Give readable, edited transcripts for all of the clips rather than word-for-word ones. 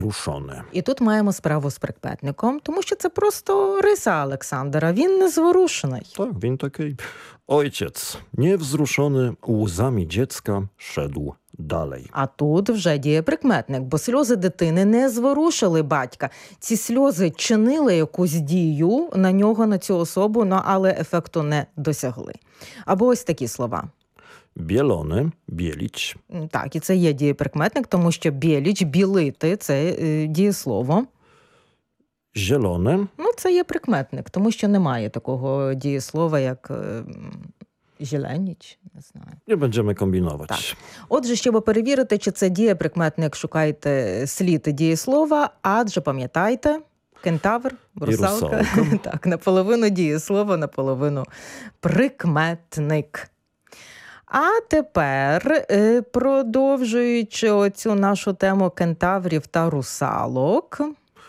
Ruszony. І тут маємо справу з прикметником, тому що це просто риса Олександра. Він незворушений. Tak, він такий. Ojciec, niewzruszony łzami dziecka, szedł dalej. А тут вже діє прикметник, бо сльози дитини не зворушили батька. Ці сльози чинили якусь дію на нього, на цю особу, але ефекту не досягли. Або ось такі слова. Bielony, bielić. Так, і це є дієприкметник, тому що біліч, білити – це дієслово. Zielone, Це є прикметник, тому що немає такого дієслова, як зеленіч, не знаю. nie będziemy kombinować. Так. Отже, щоб перевірити, чи це дієприкметник, шукайте слід дієслова, адже пам'ятайте, кентавр, русалка. Так, наполовину дієслово, наполовину прикметник. А тепер, продовжуючи оцю нашу тему кентаврів та русалок.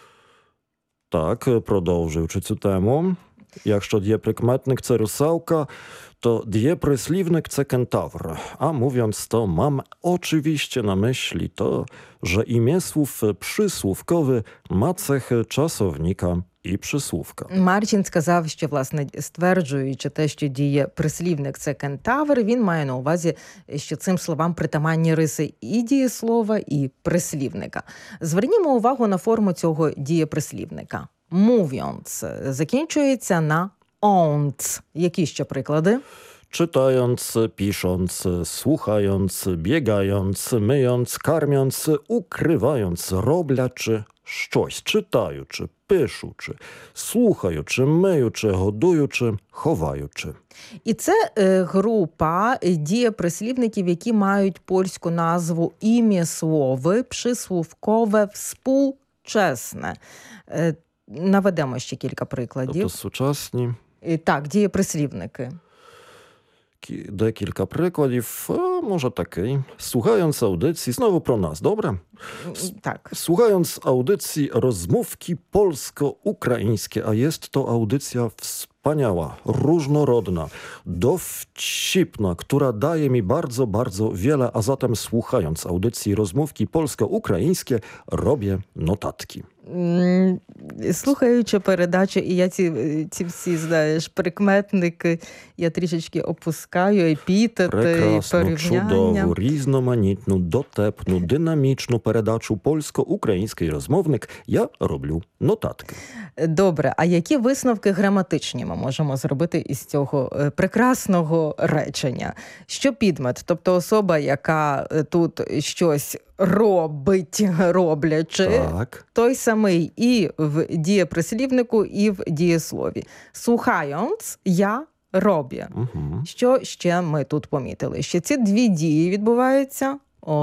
Так, продовжуючи цю тему. Якщо дієприкметник – це русалка, to dieprysliwnik – це kentawr. A mówiąc to, mam oczywiście na myśli to, że imię słów przysłówkowy ma cechy czasownika і присłówka. Марчин сказав, що, власне, стверджуючи те, що дієприслівник – це кентавр, він має на увазі, що цим словам притаманні риси і дієслова, і прислівника. Звернімо увагу на форму цього дієприслівника. Mówiąc закінчується на «onc». Які ще приклади? Czytając, pisząc, słuchając, biegając, myjąc, karmiąc, ukrywając, роблячи щось, читаючи, пишучи, слухаючи, миючи, годуючи, ховаючи. І це група дієприслівників, які мають польську назву ім'єслови, прислівкове, współczesне. Наведемо ще кілька прикладів. Тобто сучасні. Так, дієприслівники. Декілька прикладів, może такий. Słuchając audycji, znowu pro nas, dobre? Tak. Słuchając audycji rozmówki polsko-ukraińskie, a jest to audycja wspaniała, różnorodna, dowcipna, która daje mi bardzo, bardzo wiele, a zatem słuchając audycji rozmówki polsko-ukraińskie, robię notatki. Слухаючи передачу, і я ці всі, знаєш, прикметники, я трішечки опускаю, епітети, Прекрасну, порівняння. чудову, різноманітну, дотепну, динамічну передачу польсько-український розмовник я роблю нотатки. Добре, а які висновки граматичні ми можемо зробити із цього прекрасного речення? Що підмет, тобто особа, яка тут щось робить, роблячи, Так. той самий і в дієприслівнику, і в дієслові. Słuchając, я роблю. Угу. Що ще ми тут помітили? Що ці дві дії відбуваються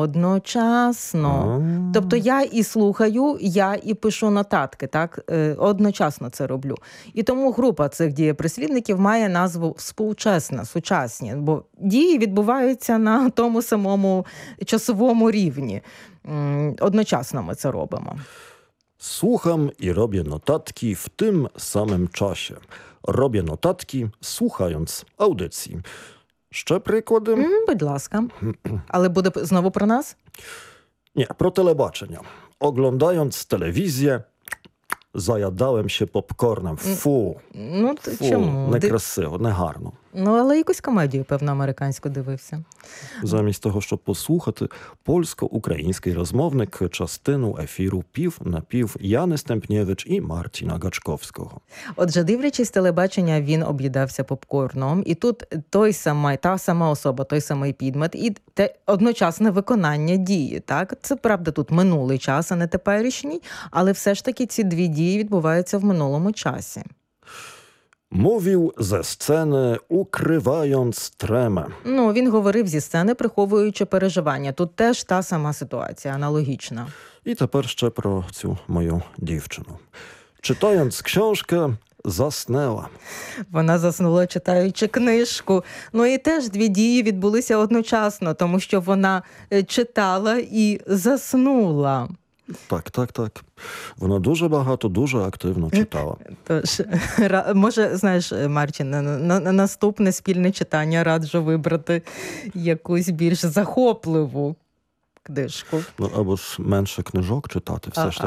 одночасно. Тобто я і слухаю, я і пишу нотатки, так? Одночасно це роблю. І тому група цих дієприслівників має назву «współczesne», сучасні, бо дії відбуваються на тому самому часовому рівні. Одночасно ми це робимо. Słucham i robię notatki w tym samym czasie. Robię notatki, słuchając audycji. Ще приклади? Будь ласка. Але буде знову про нас? Nie, pro телебачення. Oglądając telewizję, zajadałem się popcornem. Фу. Чому? Некрасиво, негарно. Але якусь комедію, певно, американську дивився. Замість того, щоб послухати польсько-український розмовник частину ефіру «Пів на пів» Яни Стемпнєвич і Марціна Гачковського. Отже, дивлячись телебачення, він об'їдався попкорном. І тут та сама особа, той самий підмет і те одночасне виконання дії. Так? Це, правда, тут минулий час, а не теперішній, але все ж таки ці дві дії відбуваються в минулому часі. Mówił ze sceny, ukrywając tremę. Він говорив зі сцени, приховуючи переживання. Тут теж та сама ситуація, аналогічна. І тепер ще про цю мою дівчину. Читając książkę, заснула. Вона заснула, читаючи книжку. І теж дві дії відбулися одночасно, тому що вона читала і заснула. Так. Вона дуже багато, дуже активно читала. Тож, може, знаєш, Марчин, на наступне спільне читання раджу вибрати якусь більш захопливу книжку. Або ж менше книжок читати, все ж таки.